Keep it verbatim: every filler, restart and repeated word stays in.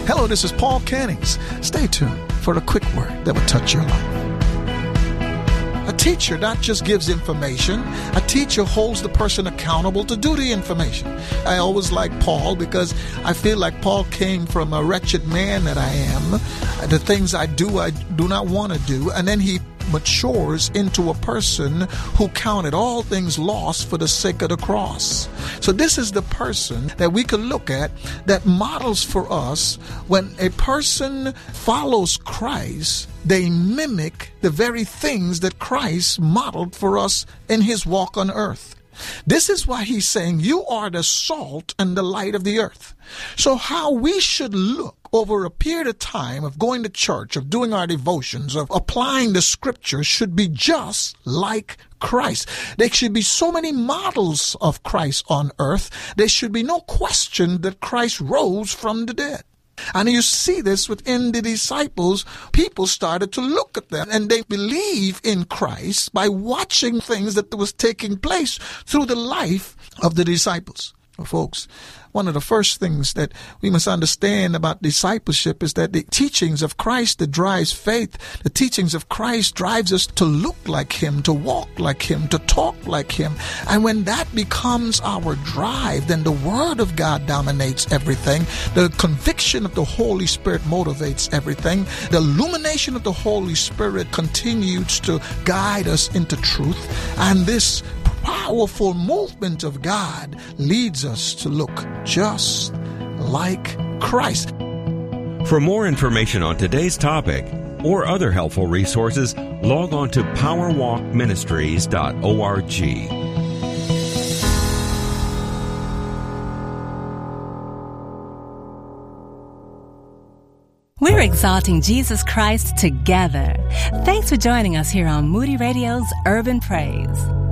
Hello, this is Paul Cannings. Stay tuned for a quick word that will touch your life. A teacher not just gives information, a teacher holds the person accountable to do the information. I always like Paul because I feel like Paul came from a wretched man that I am. The things I do, I do not want to do. And then he matures into a person who counted all things lost for the sake of the cross. So this is the person that we could look at that models for us when a person follows Christ, they mimic the very things that Christ modeled for us in his walk on earth. This is why he's saying you are the salt and the light of the earth. So how we should look over a period of time of going to church, of doing our devotions, of applying the scriptures should be just like Christ. There should be so many models of Christ on earth. There should be no question that Christ rose from the dead. And you see this within the disciples. People started to look at them and they believe in Christ by watching things that was taking place through the life of the disciples. Well, folks, one of the first things that we must understand about discipleship is that the teachings of Christ that drives faith, the teachings of Christ drives us to look like him, to walk like him, to talk like him. And when that becomes our drive, then the Word of God dominates everything. The conviction of the Holy Spirit motivates everything. The illumination of the Holy Spirit continues to guide us into truth. And this powerful movement of God leads us to look just like Christ. For more information on today's topic or other helpful resources, log on to power walk ministries dot org. We're exalting Jesus Christ together. Thanks for joining us here on Moody Radio's Urban Praise.